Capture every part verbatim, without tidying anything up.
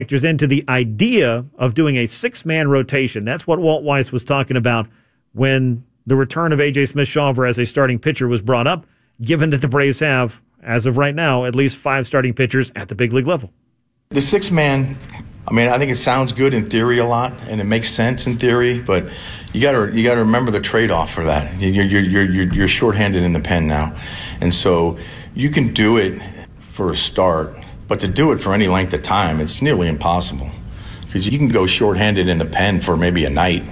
factors into the idea of doing a six-man rotation. That's what Walt Weiss was talking about when the return of A J. Smith-Shawver as a starting pitcher was brought up, given that the Braves have, as of right now, at least five starting pitchers at the big league level. The six-man, I mean, I think it sounds good in theory a lot, and it makes sense in theory, but you got to you got to remember the trade-off for that. You're, you're, you're, you're shorthanded in the pen now, and so you can do it for a start, but to do it for any length of time, it's nearly impossible because you can go shorthanded in the pen for maybe a night.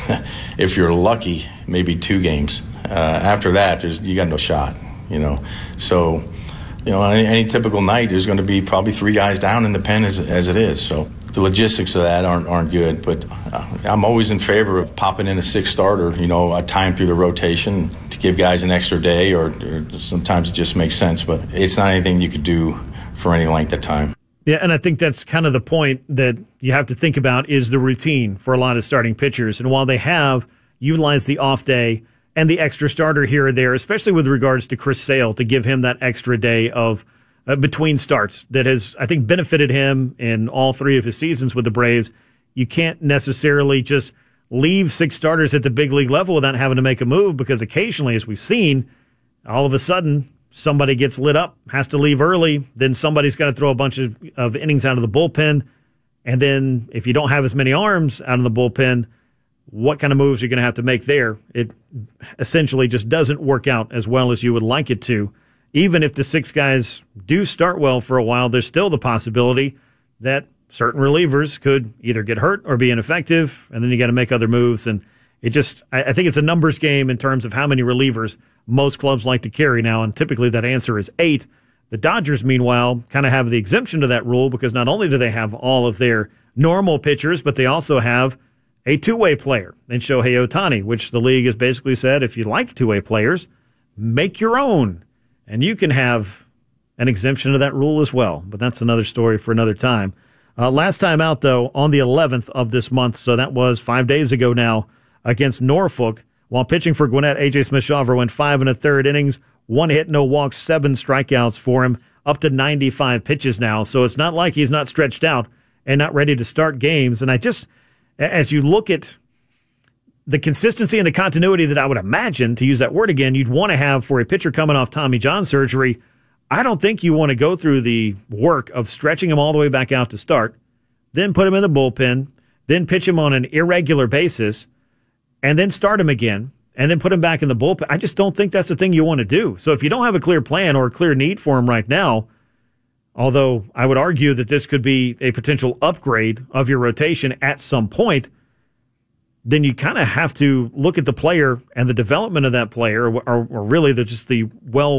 If you're lucky, maybe two games. Uh, after that, there's you got no shot, you know. So, you know, any, any typical night, there's going to be probably three guys down in the pen as as it is. So the logistics of that aren't aren't good. But uh, I'm always in favor of popping in a sixth starter, you know, a time through the rotation to give guys an extra day, or, or sometimes it just makes sense. But it's not anything you could do for any length of time. Yeah, and I think that's kind of the point that you have to think about is the routine for a lot of starting pitchers. And while they have utilized the off day and the extra starter here or there, especially with regards to Chris Sale, to give him that extra day of uh, between starts that has, I think, benefited him in all three of his seasons with the Braves, you can't necessarily just leave six starters at the big league level without having to make a move, because occasionally, as we've seen, all of a sudden, somebody gets lit up, has to leave early, then somebody's got to throw a bunch of, of innings out of the bullpen. And then if you don't have as many arms out of the bullpen, what kind of moves you're going to have to make there? It essentially just doesn't work out as well as you would like it to. Even if the six guys do start well for a while, there's still the possibility that certain relievers could either get hurt or be ineffective, and then you got to make other moves. And it just, I, I think it's a numbers game in terms of how many relievers most clubs like to carry now, and typically that answer is eight. The Dodgers, meanwhile, kind of have the exemption to that rule because not only do they have all of their normal pitchers, but they also have a two-way player in Shohei Ohtani, which the league has basically said, if you like two-way players, make your own. And you can have an exemption to that rule as well. But that's another story for another time. Uh, last time out, though, on the eleventh of this month, so that was five days ago now, against Norfolk, while pitching for Gwinnett, A J. Smith-Shawver went five and a third innings, one hit, no walks, seven strikeouts for him, up to ninety-five pitches now. So it's not like he's not stretched out and not ready to start games. And I just, as you look at the consistency and the continuity that I would imagine, to use that word again, you'd want to have for a pitcher coming off Tommy John surgery, I don't think you want to go through the work of stretching him all the way back out to start, then put him in the bullpen, then pitch him on an irregular basis, and then start him again, and then put him back in the bullpen. I just don't think that's the thing you want to do. So if you don't have a clear plan or a clear need for him right now, although I would argue that this could be a potential upgrade of your rotation at some point, then you kind of have to look at the player and the development of that player, or, or really the, just the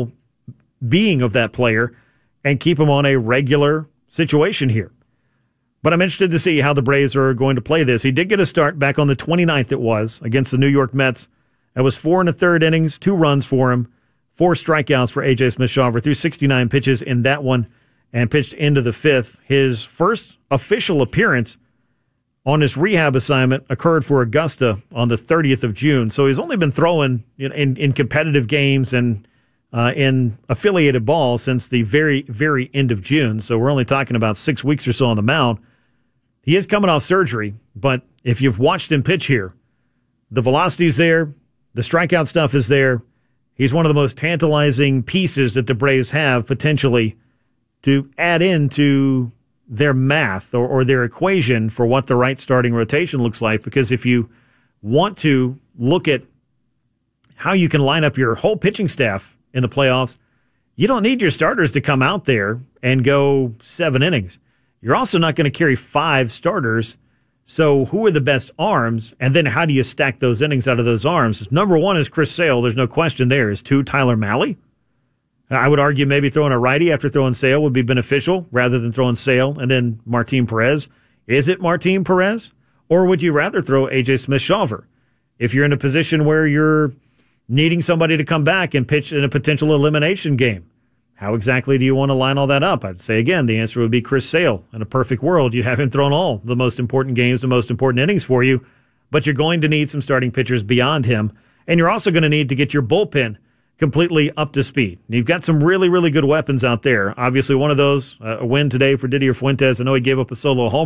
well-being of that player, and keep him on a regular situation here. But I'm interested to see how the Braves are going to play this. He did get a start back on the twenty-ninth, it was, against the New York Mets. It was four and a third innings, two runs for him, four strikeouts for A J. Smith-Shawver, threw sixty-nine pitches in that one and pitched into the fifth. His first official appearance on his rehab assignment occurred for Augusta on the thirtieth of June. So he's only been throwing in, in, in competitive games and uh, in affiliated ball since the very, very end of June. So we're only talking about six weeks or so on the mound. He is coming off surgery, but if you've watched him pitch here, the velocity's there, the strikeout stuff is there. He's one of the most tantalizing pieces that the Braves have potentially to add into their math or, or their equation for what the right starting rotation looks like. Because if you want to look at how you can line up your whole pitching staff in the playoffs, you don't need your starters to come out there and go seven innings. You're also not going to carry five starters. So who are the best arms? And then how do you stack those innings out of those arms? Number one is Chris Sale. There's no question there. Is two Tyler Mahle? I would argue maybe throwing a righty after throwing Sale would be beneficial rather than throwing Sale and then Martin Perez. Is it Martin Perez? Or would you rather throw A J. Smith-Shawver? If you're in a position where you're needing somebody to come back and pitch in a potential elimination game, how exactly do you want to line all that up? I'd say, again, the answer would be Chris Sale. In a perfect world, you'd have him thrown all the most important games, the most important innings for you, but you're going to need some starting pitchers beyond him, and you're also going to need to get your bullpen completely up to speed. You've got some really, really good weapons out there. Obviously, one of those, uh, a win today for Didier Fuentes. I know he gave up a solo homer.